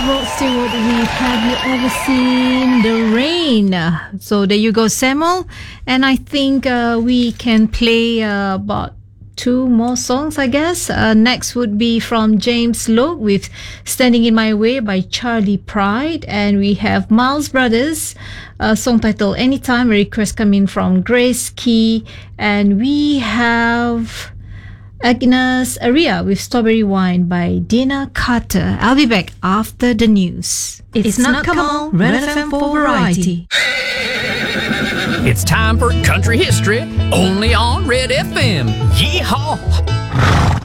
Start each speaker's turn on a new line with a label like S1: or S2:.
S1: Rod Stewart with Have You Ever Seen the Rain? So there you go, Samuel. And I think we can play about two more songs, I guess. Next would be from James Loke with Standing in My Way by Charlie Pride. And we have Miles Brothers, song titled Anytime, a request coming from Grace Key. And we have Agnes Aria with Strawberry Wine by Dina Carter. I'll be back after the news.
S2: It's not Kamal, Red FM for Variety.
S3: It's time for country history, only on Red FM. Yeehaw!